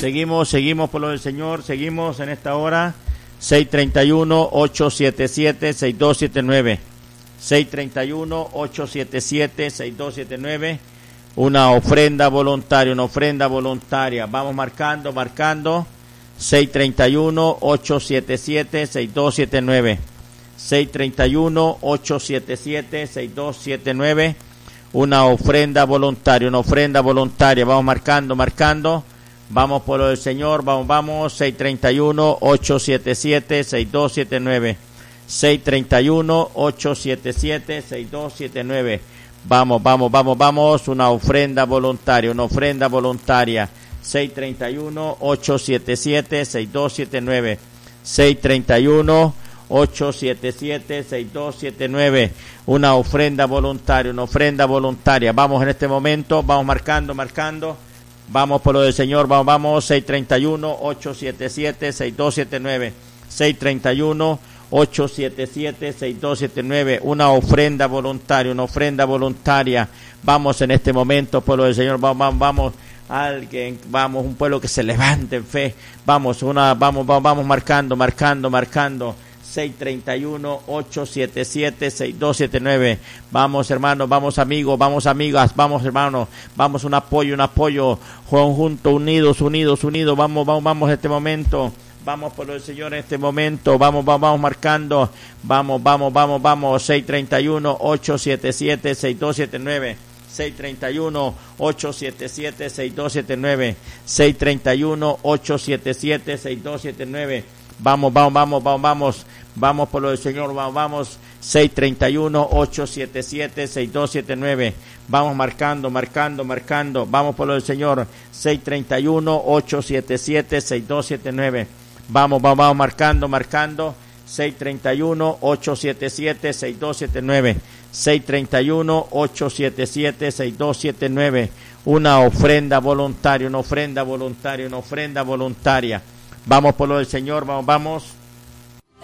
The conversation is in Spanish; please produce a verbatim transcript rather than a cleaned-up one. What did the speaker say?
Seguimos, seguimos por lo del Señor, seguimos en esta hora. seis treinta y uno, ocho siete siete, seis dos siete nueve. seis treinta y uno, ocho siete siete, seis dos siete nueve. Una ofrenda voluntaria, una ofrenda voluntaria. Vamos marcando, marcando. seis treinta y uno, ocho siete siete, seis dos siete nueve. seis treinta y uno, ocho siete siete, seis dos siete nueve. Una ofrenda voluntaria, una ofrenda voluntaria. Vamos marcando, marcando. Vamos por lo del Señor, vamos, vamos. seis treinta y uno, ocho siete siete, seis dos siete nueve. seis treinta y uno, ocho siete siete, seis dos siete nueve. Vamos, vamos, vamos, vamos. Una ofrenda voluntaria, una ofrenda voluntaria. seis treinta y uno, ocho siete siete, seis dos siete nueve. seis treinta y uno, ocho siete siete, seis dos siete nueve. Una ofrenda voluntaria, una ofrenda voluntaria. Vamos en este momento, vamos marcando, marcando. Vamos por lo del Señor, vamos, vamos. seis treinta y uno, ocho siete siete, seis dos siete nueve. seis treinta y uno, ocho siete siete, seis dos siete nueve. Una ofrenda voluntaria, una ofrenda voluntaria. Vamos en este momento por lo del Señor, vamos, vamos, vamos. Alguien, vamos, un pueblo que se levante en fe. Vamos, una, vamos, vamos, vamos marcando, marcando, marcando. seis treinta y uno, ocho siete siete, seis dos siete nueve. Vamos, hermanos, vamos, amigos, vamos, amigas, vamos, hermanos, vamos, un apoyo, un apoyo, conjunto, unidos, unidos, unidos. Vamos, vamos, vamos en este momento. Vamos por el Señor en este momento. Vamos, vamos, vamos marcando. Vamos, vamos, vamos, vamos. seis treinta y uno, ocho siete siete, seis dos siete nueve. seis treinta y uno, ocho siete siete, seis dos siete nueve. seis treinta y uno, ocho siete siete, seis dos siete nueve. Vamos, vamos, vamos, vamos, vamos. Vamos por lo del Señor, vamos, vamos. seis treinta y uno, ocho siete siete, seis dos siete nueve. Vamos marcando, marcando, marcando. Vamos por lo del Señor. seis treinta y uno, ocho siete siete, seis dos siete nueve. Vamos, vamos, vamos marcando, marcando. seis treinta y uno, ocho siete siete, seis dos siete nueve. seis treinta y uno, ocho siete siete, seis dos siete nueve. Una ofrenda voluntaria, una ofrenda voluntaria, una ofrenda voluntaria. Vamos por lo del Señor, vamos, vamos.